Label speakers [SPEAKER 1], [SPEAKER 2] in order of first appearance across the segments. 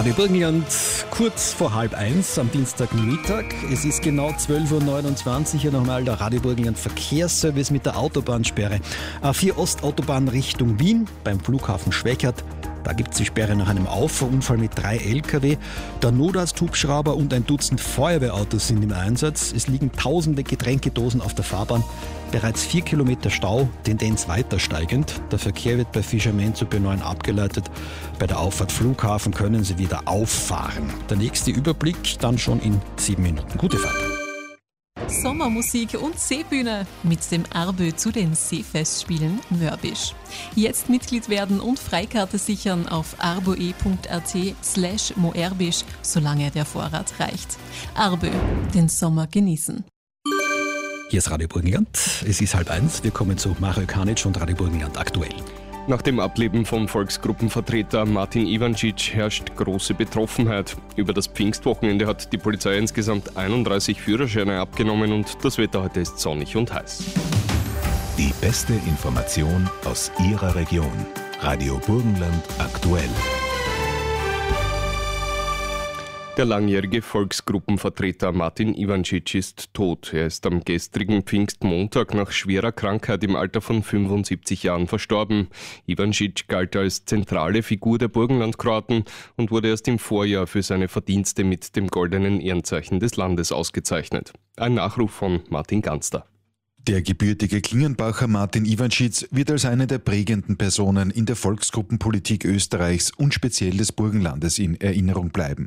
[SPEAKER 1] Radio Burgenland, kurz vor 12:30 am Dienstagmittag. Es ist genau 12:29 Uhr. Hier nochmal der Radio Burgenland Verkehrsservice mit der Autobahnsperre. A4 Ostautobahn Richtung Wien beim Flughafen Schwächert. Da gibt es die Sperre nach einem Auffahrunfall mit 3 Lkw. Der Notarzt-Hubschrauber und ein Dutzend Feuerwehrautos sind im Einsatz. Es liegen tausende Getränkedosen auf der Fahrbahn. Bereits 4 Kilometer Stau, Tendenz weiter steigend. Der Verkehr wird bei Fischermain zu B9 abgeleitet. Bei der Auffahrt Flughafen können Sie wieder auffahren. Der nächste Überblick dann schon in 7 Minuten. Gute Fahrt.
[SPEAKER 2] Sommermusik und Seebühne mit dem Arbö zu den Seefestspielen Mörbisch. Jetzt Mitglied werden und Freikarte sichern auf arboe.at/moerbisch, solange der Vorrat reicht. Arbö, den Sommer genießen.
[SPEAKER 1] Hier ist Radio Burgenland. Es ist 12:30. Wir kommen zu Mario Kanic und Radio Burgenland aktuell.
[SPEAKER 3] Nach dem Ableben vom Volksgruppenvertreter Martin Ivancic herrscht große Betroffenheit. Über das Pfingstwochenende hat die Polizei insgesamt 31 Führerscheine abgenommen und das Wetter heute ist sonnig und heiß.
[SPEAKER 4] Die beste Information aus Ihrer Region. Radio Burgenland aktuell.
[SPEAKER 3] Der langjährige Volksgruppenvertreter Martin Ivancic ist tot. Er ist am gestrigen Pfingstmontag nach schwerer Krankheit im Alter von 75 Jahren verstorben. Ivancic galt als zentrale Figur der Burgenlandkroaten und wurde erst im Vorjahr für seine Verdienste mit dem Goldenen Ehrenzeichen des Landes ausgezeichnet. Ein Nachruf von Martin Ganster.
[SPEAKER 5] Der gebürtige Klingenbacher Martin Ivancic wird als eine der prägenden Personen in der Volksgruppenpolitik Österreichs und speziell des Burgenlandes in Erinnerung bleiben.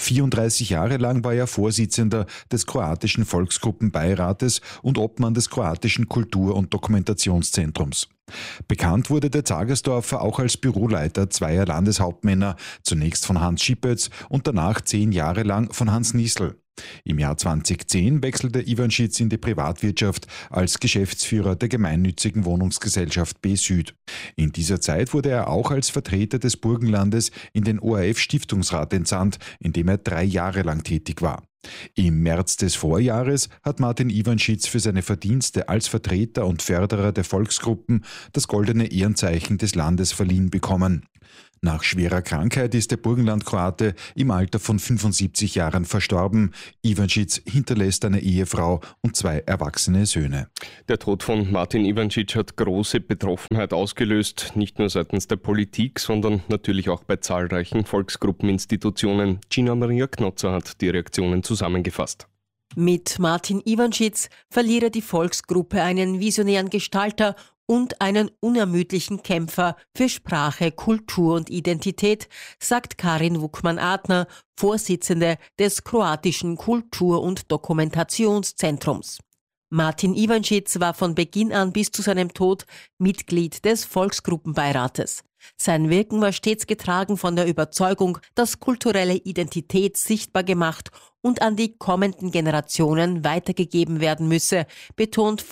[SPEAKER 5] 34 Jahre lang war er Vorsitzender des kroatischen Volksgruppenbeirates und Obmann des kroatischen Kultur- und Dokumentationszentrums. Bekannt wurde der Zagersdorfer auch als Büroleiter zweier Landeshauptmänner, zunächst von Hans Schipötz und danach 10 Jahre lang von Hans Nissl. Im Jahr 2010 wechselte Ivancic in die Privatwirtschaft als Geschäftsführer der gemeinnützigen Wohnungsgesellschaft B-Süd. In dieser Zeit wurde er auch als Vertreter des Burgenlandes in den ORF-Stiftungsrat entsandt, in dem er 3 Jahre lang tätig war. Im März des Vorjahres hat Martin Ivancic für seine Verdienste als Vertreter und Förderer der Volksgruppen das Goldene Ehrenzeichen des Landes verliehen bekommen. Nach schwerer Krankheit ist der Burgenlandkroate im Alter von 75 Jahren verstorben. Ivancic hinterlässt eine Ehefrau und 2 erwachsene Söhne.
[SPEAKER 3] Der Tod von Martin Ivancic hat große Betroffenheit ausgelöst, nicht nur seitens der Politik, sondern natürlich auch bei zahlreichen Volksgruppeninstitutionen. Gina Maria Knotzer hat die Reaktionen zusammengefasst.
[SPEAKER 6] Mit Martin Ivancic verliere die Volksgruppe einen visionären Gestalter und einen unermüdlichen Kämpfer für Sprache, Kultur und Identität, sagt Karin Wuckmann-Adner, Vorsitzende des kroatischen Kultur- und Dokumentationszentrums. Martin Ivancic war von Beginn an bis zu seinem Tod Mitglied des Volksgruppenbeirates. Sein Wirken war stets getragen von der Überzeugung, dass kulturelle Identität sichtbar gemacht und an die kommenden Generationen weitergegeben werden müsse, betont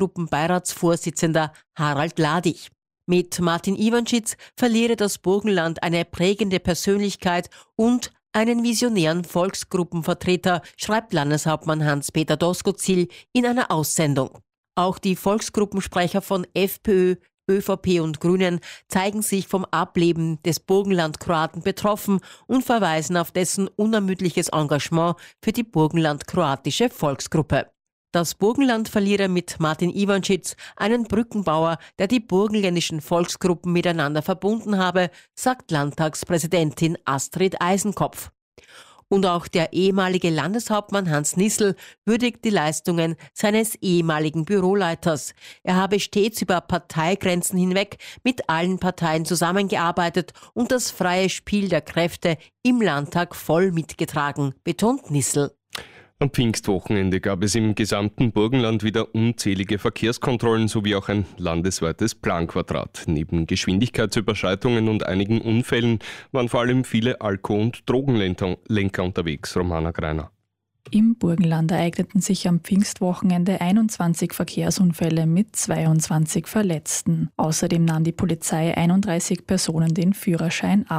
[SPEAKER 6] Volksgruppenbeiratsvorsitzender Harald Ladich. Mit Martin Ivancic verliere das Burgenland eine prägende Persönlichkeit und einen visionären Volksgruppenvertreter, schreibt Landeshauptmann Hans-Peter Doskozil in einer Aussendung. Auch die Volksgruppensprecher von FPÖ, ÖVP und Grünen zeigen sich vom Ableben des Burgenlandkroaten betroffen und verweisen auf dessen unermüdliches Engagement für die burgenlandkroatische Volksgruppe. Das Burgenland verliere mit Martin Ivancic einen Brückenbauer, der die burgenländischen Volksgruppen miteinander verbunden habe, sagt Landtagspräsidentin Astrid Eisenkopf. Und auch der ehemalige Landeshauptmann Hans Nissl würdigt die Leistungen seines ehemaligen Büroleiters. Er habe stets über Parteigrenzen hinweg mit allen Parteien zusammengearbeitet und das freie Spiel der Kräfte im Landtag voll mitgetragen, betont Nissl.
[SPEAKER 3] Am Pfingstwochenende gab es im gesamten Burgenland wieder unzählige Verkehrskontrollen sowie auch ein landesweites Planquadrat. Neben Geschwindigkeitsüberschreitungen und einigen Unfällen waren vor allem viele Alko- und Drogenlenker unterwegs. Romana Greiner.
[SPEAKER 7] Im Burgenland ereigneten sich am Pfingstwochenende 21 Verkehrsunfälle mit 22 Verletzten. Außerdem nahm die Polizei 31 Personen den Führerschein ab.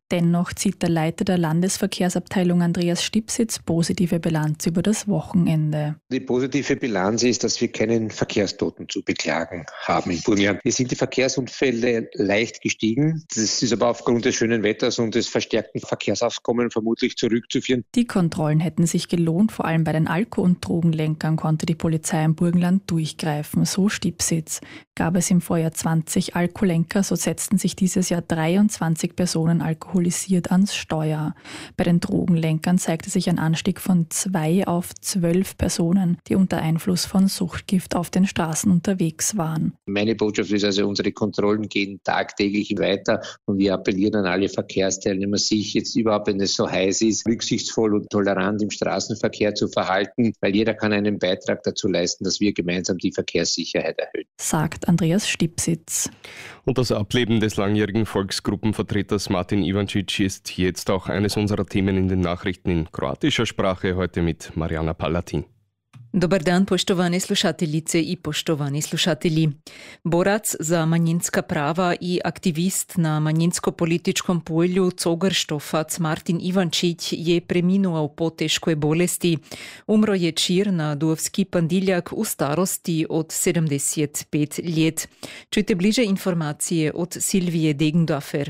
[SPEAKER 7] Dennoch zieht der Leiter der Landesverkehrsabteilung Andreas Stipsitz positive Bilanz über das Wochenende.
[SPEAKER 8] Die positive Bilanz ist, dass wir keinen Verkehrstoten zu beklagen haben im Burgenland. Hier sind die Verkehrsunfälle leicht gestiegen. Das ist aber aufgrund des schönen Wetters und des verstärkten Verkehrsaufkommens vermutlich zurückzuführen.
[SPEAKER 7] Die Kontrollen hätten sich gelohnt, vor allem bei den Alko- und Drogenlenkern konnte die Polizei im Burgenland durchgreifen, so Stipsitz. Gab es im Vorjahr 20 Alkolenker, so setzten sich dieses Jahr 23 Personen alkoholisiert ans Steuer. Bei den Drogenlenkern zeigte sich ein Anstieg von 2 auf 12 Personen, die unter Einfluss von Suchtgift auf den Straßen unterwegs waren.
[SPEAKER 8] Meine Botschaft ist also, unsere Kontrollen gehen tagtäglich weiter und wir appellieren an alle Verkehrsteilnehmer, sich jetzt überhaupt, wenn es so heiß ist, rücksichtsvoll und tolerant im Straßenverkehr zu verhalten, weil jeder kann einen Beitrag dazu leisten, dass wir gemeinsam die Verkehrssicherheit erhöhen.
[SPEAKER 7] Sagt Andreas Stipsitz.
[SPEAKER 3] Und das Ableben des langjährigen Volksgruppenvertreters Martin Ivancic ist jetzt auch eines unserer Themen in den Nachrichten in kroatischer Sprache, heute mit Marijana Palatin.
[SPEAKER 9] Dobar dan, poštovane slušateljice i poštovani slušatelji. Borac za manjinska prava i aktivist na manjinsko-političkom polju Cogar Štofac Martin Ivančić je preminuo po teškoj bolesti. Umro je čir na Duvski Pandiljak u starosti od 75 let. Čujte bliže informacije od Silvije Degendorfer.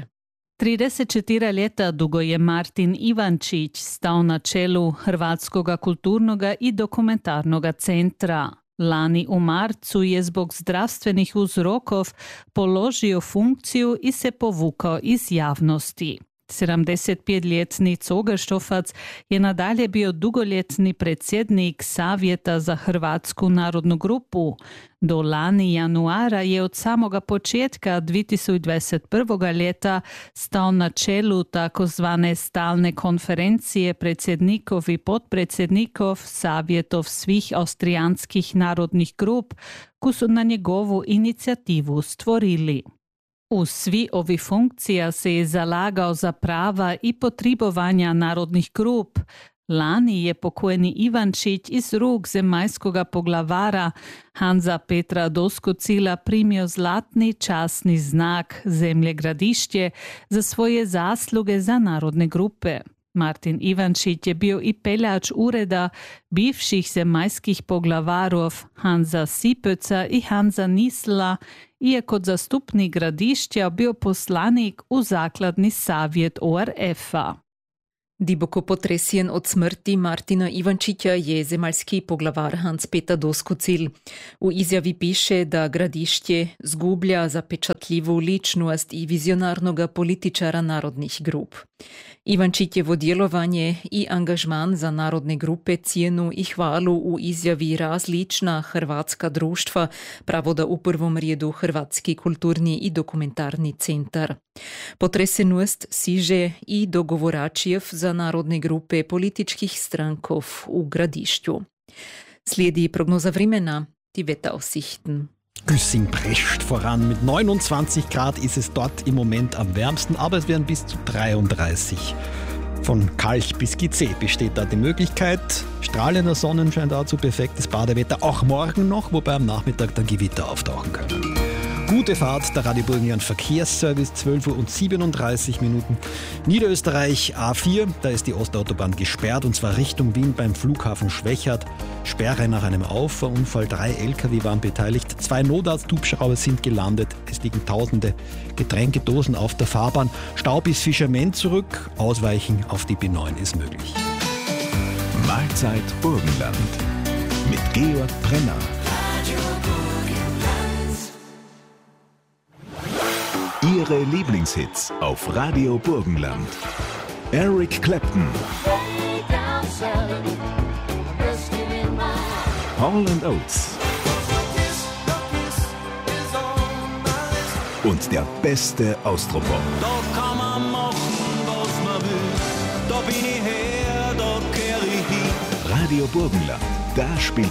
[SPEAKER 10] 34 leta dugo je Martin Ivančić stal na čelu Hrvatskoga kulturnoga i dokumentarnoga centra. Lani u marcu je zbog zdravstvenih uzrokov položio funkciju i se povukao iz javnosti. 75-ljetni Cogar Štofac je nadalje bio dugoljetni predsjednik Savjeta za Hrvatsku narodnu grupu. Do lani januara je od samoga početka 2021. ljeta stao na čelu takozvane stalne konferencije predsjednikov i potpredsjednikov Savjetov svih austrijanskih narodnih grup, koji su na njegovu inicijativu stvorili. U svi ovi funkcija se je zalagao za prava i potribovanja narodnih grup. Lani je pokojni Ivančić iz ruk zemaljskoga poglavara Hanza Petra Doskocila primio zlatni časni znak Zemlje Gradišće za svoje zasluge za narodne grupe. Martin Ivančić je bio i peljač ureda bivših zemaljskih poglavarov Hanza Sipöca i Hanza Nisla, i je kod zastupnik Gradišća bio poslanik u zakladni savjet ORF-a.
[SPEAKER 9] Diboko potresjen od smrti Martina Ivančića je zemaljski poglavar Hans Peter Doskocil. U izjavi piše da Gradišće zgublja zapečatljivu ličnost i vizionarnoga političara narodnih grup. Ivančićevo djelovanje i angažman za narodne grupe cijenu i hvalu u izjavi različna hrvatska društva, pravoda u prvom redu Hrvatski kulturni i dokumentarni centar. Potresenost siže i dogovoračijev za narodne grupe političkih strankov u Gradišću. Slijedi prognoza vremena, die Wetteraussichten.
[SPEAKER 1] Güssing prescht voran. Mit 29 Grad ist es dort im Moment am wärmsten, aber es werden bis zu 33. Von Kalch bis Gizeh besteht da die Möglichkeit. Strahlender Sonnenschein dazu, perfektes Badewetter, auch morgen noch, wobei am Nachmittag dann Gewitter auftauchen können. Gute Fahrt, der Radio Burgenland Verkehrsservice, 12:37 Uhr. Niederösterreich A4, da ist die Ostautobahn gesperrt und zwar Richtung Wien beim Flughafen Schwechat. Sperre nach einem Auffahrunfall, 3 LKW waren beteiligt, 2 Notarzt-Hubschrauber sind gelandet, es liegen tausende Getränkedosen auf der Fahrbahn. Stau bis Fischerment zurück, Ausweichen auf die B9 ist möglich.
[SPEAKER 4] Mahlzeit Burgenland mit Georg Brenner. Ihre Lieblingshits auf Radio Burgenland. Eric Clapton, Hall & Oates und der beste Austropop.
[SPEAKER 11] Da kann man machen, was man will. Da bin ich her, da kehr ich hin.
[SPEAKER 4] Radio Burgenland, da spielt